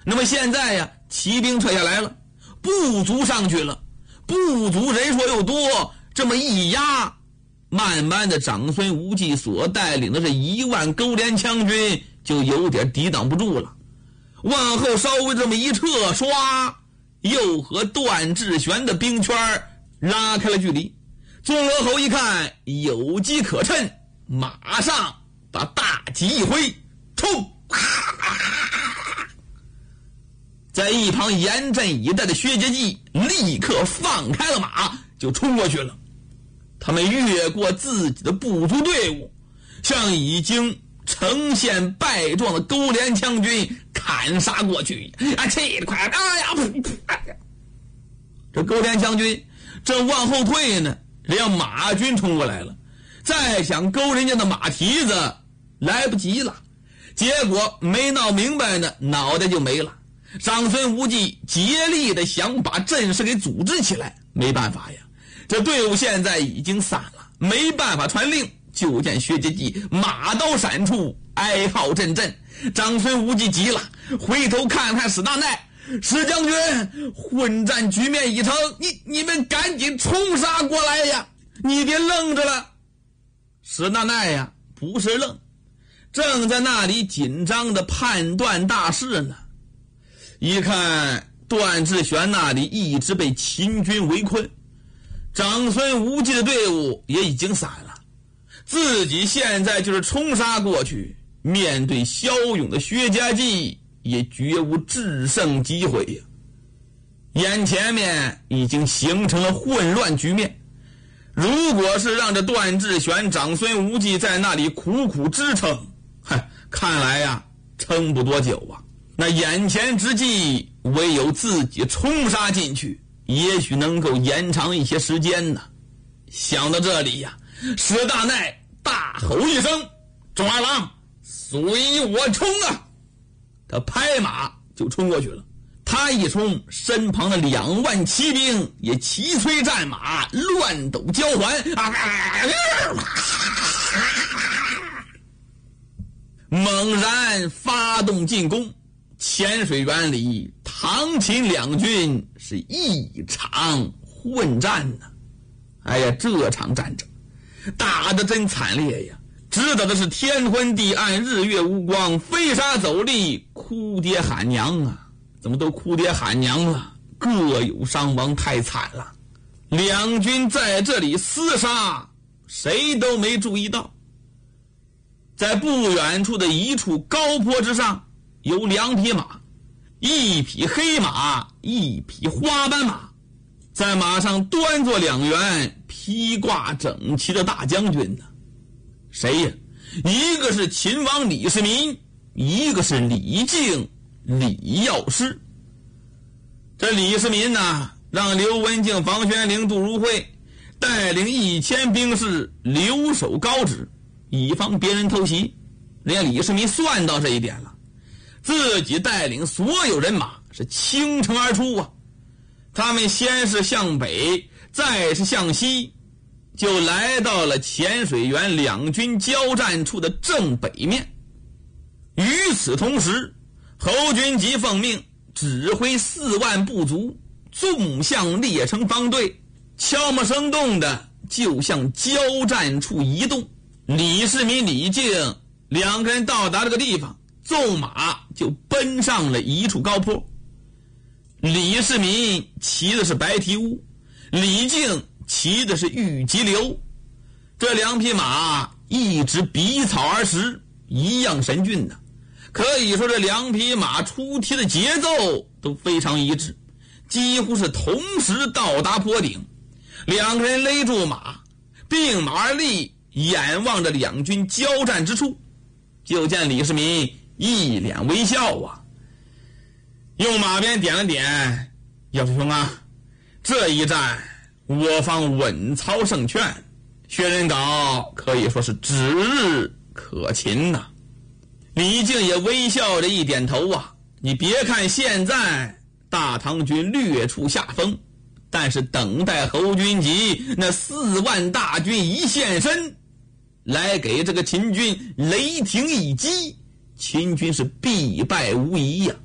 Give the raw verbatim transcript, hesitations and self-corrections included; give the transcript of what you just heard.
那么现在呀，骑兵撤下来了，部族上去了，部族人数又多，这么一压，慢慢的长孙无忌所带领的这一万勾连羌军就有点抵挡不住了。往后稍微这么一撤，唰，又和段志玄的兵圈拉开了距离。综合侯一看有机可乘，马上把大戟一挥，冲！在一旁严阵以待的薛节记立刻放开了马，就冲过去了。他们越过自己的部族队伍，向已经呈现败状的勾连羌军砍杀过去。啊，气得快！哎呀，这勾连羌军正往后退呢，让马军冲过来了，再想勾人家的马蹄子来不及了，结果没闹明白呢，脑袋就没了。长孙无忌竭力的想把阵势给组织起来，没办法呀，这队伍现在已经散了，没办法传令。就见薛节记马刀闪出，哀号阵阵。长孙无忌急了，回头看看史大奈，史将军，混战局面已成，你你们赶紧冲杀过来呀，你别愣着了。史大奈呀不是愣，正在那里紧张的判断大事呢。一看段志玄那里一直被秦军围困，长孙无忌的队伍也已经散了，自己现在就是冲杀过去，面对骁勇的薛家记也绝无制胜机会呀。眼前面已经形成了混乱局面，如果是让这段志玄、长孙无忌在那里苦苦支撑，嗨，看来呀撑不多久啊。那眼前之计，唯有自己冲杀进去，也许能够延长一些时间呢。想到这里呀，史大奈大吼一声：“众二郎，随我冲啊！”他拍马就冲过去了。他一冲，身旁的两万骑兵也齐催战马，乱斗交环，猛然发动进攻。浅水园里唐秦两军是一场混战呢。哎呀，这场战争打得真惨烈呀，知道的是天昏地暗，日月无光，飞沙走砾，哭爹喊娘啊！怎么都哭爹喊娘了，各有伤亡，太惨了。两军在这里厮杀，谁都没注意到。在不远处的一处高坡之上，有两匹马，一匹黑马，一匹花斑马。在马上端坐两员披挂整齐的大将军呢。谁呀？一个是秦王李世民，一个是李靖李药师。这李世民呢，让刘文静、房玄龄、杜如晦带领一千兵士留守高址，以防别人偷袭。人家李世民算到这一点了，自己带领所有人马是倾城而出啊。他们先是向北，再是向西，就来到了浅水园两军交战处的正北面。与此同时，侯君集奉命指挥四万部族纵向列成方队，悄没声动的就向交战处移动。李世民、李靖两个人到达这个地方，纵马就奔上了一处高坡。李世民骑的是白蹄乌，李靖骑的是玉棘流。这两匹马一直比草而食，一样神骏的。可以说这两匹马出蹄的节奏都非常一致，几乎是同时到达坡顶。两个人勒住马，并马而立，眼望着两军交战之处。就见李世民一脸微笑啊，用马鞭点了点：“姚师兄啊，这一战我方稳操胜券，薛仁镐可以说是指日可擒呐。”李靖也微笑着一点头啊，你别看现在大唐军略处下风，但是等待侯君集那四万大军一现身，来给这个秦军雷霆一击，秦军是必败无疑呀、啊。